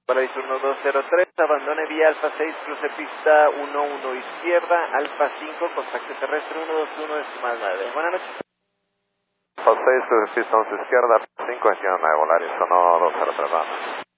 Paraíso 1203, abandone vía Alfa 6, cruce pista 11 izquierda, Alfa 5, contacto terrestre 121, decimal 9. Buenas noches. Alfa 6, cruce pista 11 izquierda, 5, enciendo 9, Volaris 1203.